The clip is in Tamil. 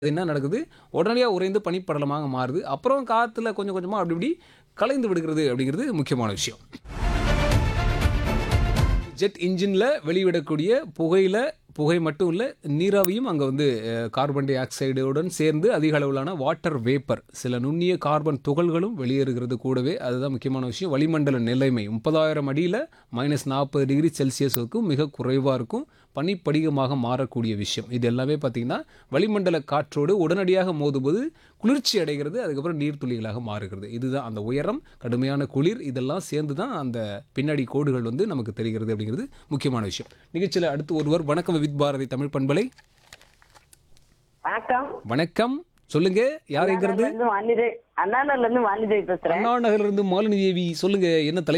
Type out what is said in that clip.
என்ன நடக்குது? உடனடியா உறைந்து பனிப்படலமாக மாறுது. அப்புறம் காத்துல கொஞ்சம் கொஞ்சமா அப்படி இப்படி கலைந்து விடுகிறது அப்படிங்கிறது முக்கியமான விஷயம். ஜெட் இன்ஜின்ல வெளிவிடக்கூடிய புகை மட்டும் இல்ல, நீராவியும் அங்க வந்து கார்பன் டை ஆக்சைடுடன் சேர்ந்து அதிக அளவிலான வாட்டர் வேப்பர், சில நுண்ணிய கார்பன் துகள்களும் வெளியேறுகிறது கூடவே. அதுதான் முக்கியமான விஷயம். வளிமண்டல நிலைமை 30,000 அடியில -40 டிகிரி செல்சியஸுக்கும் மிக குறைவா இருக்கும். பனிப்படிகமாக மாறக்கூடிய விஷயம். இது எல்லாமே பார்த்தீங்கன்னா, வளிமண்டல காற்றோடு உடனடியாக மோதும்போது குளிர்ச்சி அடைகிறது. அதுக்கப்புறம் நீர்த்துளிகளாக மாறுகிறது. இதுதான் அந்த உயரம், கடுமையான குளிர் இதெல்லாம் சேர்ந்து தான் அந்த பின்னாடி கோடுகள் வந்து நமக்கு தெரிகிறது அப்படிங்கிறது முக்கியமான விஷயம். நிகழ்ச்சியில அடுத்து ஒருவர் வணக்கம் வித் பாரதி தமிழ் பண்பலை. வணக்கம். வணக்கம். சொல்லுங்க. யார் எங்கிருந்து? அண்ணா நகர்ல இருந்து வாணிதேவி பேசுறேன். அண்ணா நகர்ல இருந்து மாலினி தேவி. சொல்லுங்க. என்ன தலைப்பு